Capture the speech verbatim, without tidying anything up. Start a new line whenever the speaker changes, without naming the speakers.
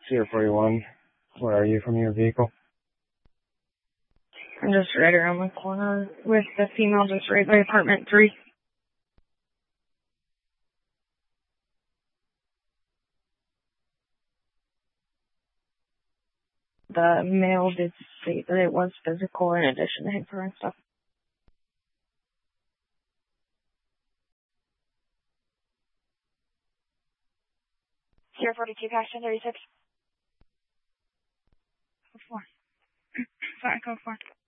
Sierra forty-one, where are you from your vehicle?
I'm just right around the corner with the female just right by apartment three. The male did state that it was physical in addition to hitting her and stuff.
Sierra forty-two, Passion thirty-six.
Go for it. Sorry, go for it.